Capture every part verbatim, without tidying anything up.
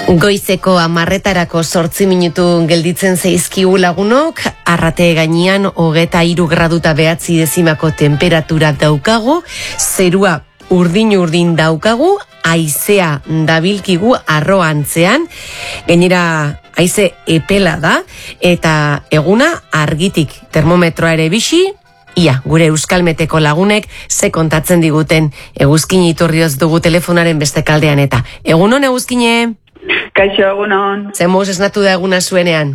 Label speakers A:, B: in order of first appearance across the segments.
A: Goizeko hamarretarako zortzi minutu gelditzen zaizkigu lagunok, arrate gainean hogeta hiru graduta behatzi dezimako temperatura daukagu, zerua urdin-urdin daukagu, haizea dabilkigu arroantzean, gainera haize epela da, eta eguna argitik termometroa ere bixi. Ia, gure euskalmeteko lagunek ze kontatzen diguten eguzkin iturrioz dugu telefonaren beste kaldean eta. Egunon eguzkine?
B: Kaixo, egunon.
A: Zer moz esnatu da eguna zuenean?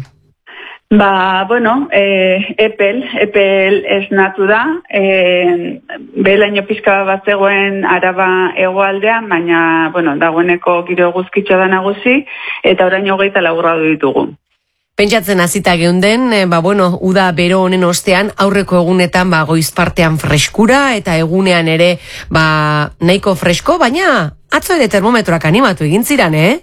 B: Ba, bueno, e, epel, epel esnatu da. E, Behelaino pixka bat zegoen Araba hegoaldean, baina, bueno, dagoeneko giro eguzkitxo da nagusi, eta orain hogeita lau gradu ditugu.
A: Pentsatzen hasita geunden, e, ba bueno, uda bero honen ostean, aurreko egunetan ba goiz partean freskura eta egunean ere ba nahiko fresko, baina atzo ere termometroak animatu egin ziren, eh?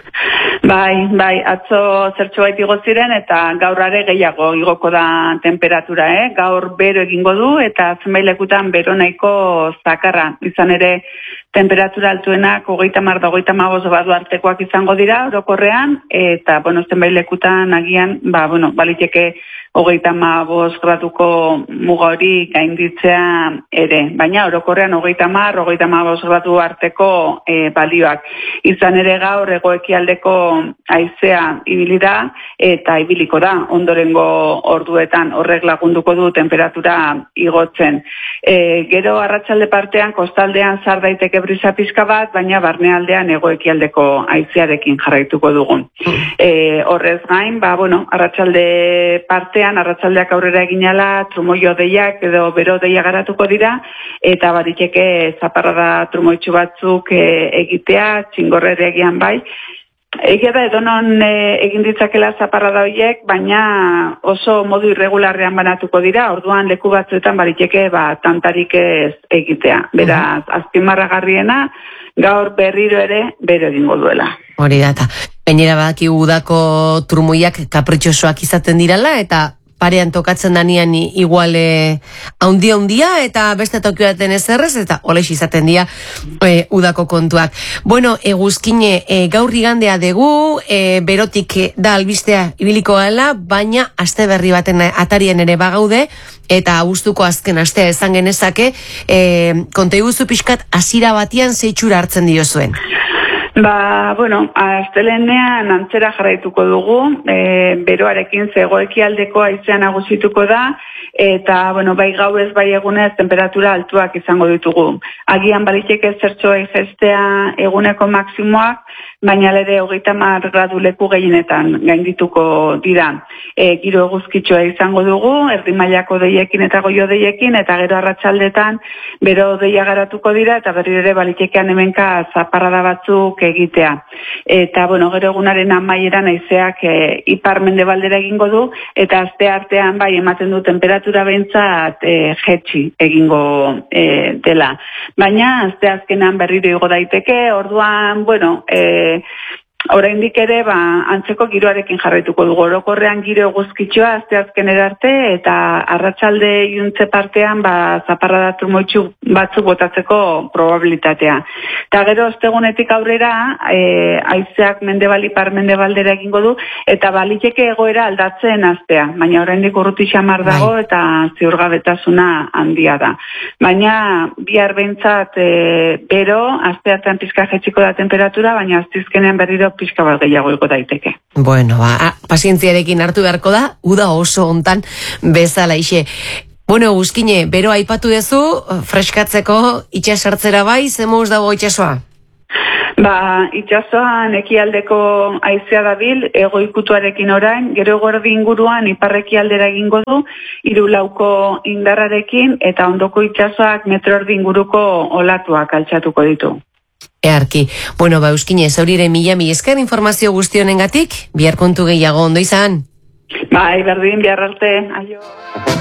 B: Bai, bai, atzo zertxo bait igo ziren eta gaur are gehiago igoko da temperatura, eh? Gaur bero egingo du eta zenbait lekutan bero nahiko zakarra. Izan ere temperatura altuenak hogeita hamar da hogeita hamabost gradu artekoak izango dira orokorrean, eta bueno, zenbait lekutan agian, ba bueno, baliteke hogeita hamabost graduko muga hori gainditzea ere, baina orokorrean hogeita hamar, hogeita hamabost gradu arteko e, balioak. Izan ere gaur hegoekialdeko haizea ibili da eta ibiliko da ondorengo orduetan, horrek lagunduko du temperatura igotzen. E, gero arratsalde partean kostaldean zar daiteke brisa pizka bat, baina barnealdean hegoekialdeko haizearekin jarraituko dugu. E, horrez gain, ba bueno, arratsalde partean arratsaldeak aurrera eginala trumoio deiak edo bero deia garatuko dira eta bariteke zaparrada trumoitxu batzuk e, egitea, txingorrere egian bai. Egia da edonon e, egin ditzakela zaparrada horiek, baina oso modu irregularrean banatuko dira, orduan leku batzuetan bariteke ba, tantarik ez egitea. Beraz, azpimarragarriena gaur berriro ere bero egingo duela.
A: Hori data. Gainera badaki udako trumoiak kapritxosoak izaten dirala eta parean tokatzen danian iguale haundi-haundia eta beste tokiaten ezerrez eta olex izaten dira e, udako kontuak. Bueno, eguzkine, e, gaur igandea dugu, e, berotik da albistea ibiliko gala, baina aste berri baten atarien ere bagaude eta gustuko azken astea esan genezake, e, konta iguzu pixkat hasira batian zeitxura hartzen diozuen.
B: Ba, bueno, astelehenean antzera jarraituko dugu, e, beroarekin zegoekialdeko haizea nagusituko da, eta, bueno, bai gauez, bai egunez, temperatura altuak izango ditugu. Agian baliteke zertxo egestea eguneko maksimoak, baina lere hogeita hamar gradu leku gehienetan gaindituko dira. E, giro eguzkitxoa izango dugu, erdi mailako deiekin eta goio deiekin, eta gero arratsaldetan bero deia garatuko dira, eta berri ere balitekean hemenka zaparrada batzuk egitea. Eta, bueno, gero egunaren amaieran haizeak e, ipar mendebaldera egingo du, eta aste artean bai ematen du temperatura behintzat e, jetxi egingo e, dela. Baina, aste azkenan berriro igo daiteke, orduan, bueno, e, oraindik ere ba antzeko giroarekin jarraituko dugu. Orokorrean giro eguzkitxoa asteazkenera arte eta arratsalde iluntze partean ba zaparrada trumoitxu batzuk botatzeko probabilitatea. Ta gero ostegunetik aurrera e, haizeak mendebal ipar mendebaldera egingo du eta baliteke egoera aldatzen hastea, baina oraindik urruti xamar dago eta ziurgabetasuna handia da. Baina bihar behintzat e, bero asteartean pizka jaitsiko da temperatura, baina asteazkenean berriro pixka bat gehiago iko daiteke.
A: Bueno, ba, pazientziarekin hartu beharko da, uda oso hontan bezala ixe. Bueno, Eguzkine, bero aipatu dezu, freskatzeko itxasartzera bai, zemuz dago itxasoa?
B: Ba, itxasoan ekialdeko haizea dabil, ego ikutuarekin orain, gero gordi inguruan iparreki aldera egingo du, hiru lauko indarrarekin, eta ondoko itxasoak metro erdi inguruko olatuak altxatuko ditu.
A: Earki. Bueno, ba, Euskine, zaurire mila mi esker informazio guztionengatik, bihar kontu gehiago ondo izan.
B: Bai, berdin, bihar arte, aio.